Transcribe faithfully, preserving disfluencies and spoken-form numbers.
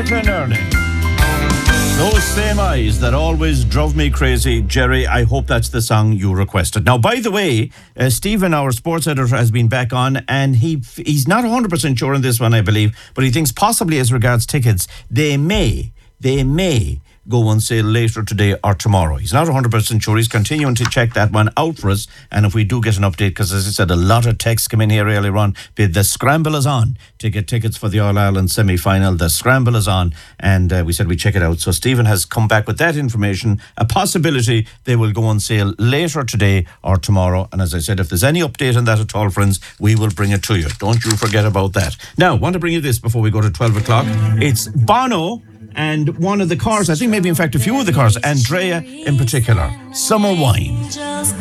bright and early. Those same eyes that always drove me crazy. Jerry, I hope that's the song you requested. Now, by the way, uh, Stephen, our sports editor, has been back on, and he he's not one hundred percent sure on this one, I believe, but he thinks possibly as regards tickets, they may, they may go on sale later today or tomorrow. He's not one hundred percent sure. He's continuing to check that one out for us. And if we do get an update, because as I said, a lot of texts come in here earlier on. The scramble is on to get tickets for the All-Ireland semi-final. The scramble is on. And uh, we said we'd check it out. So Stephen has come back with that information. A possibility they will go on sale later today or tomorrow. And as I said, if there's any update on that at all, friends, we will bring it to you. Don't you forget about that. Now, I want to bring you this before we go to twelve o'clock. It's Bono and one of the cars, I think maybe in fact a few of the cars, Andrea in particular, Summer Wine.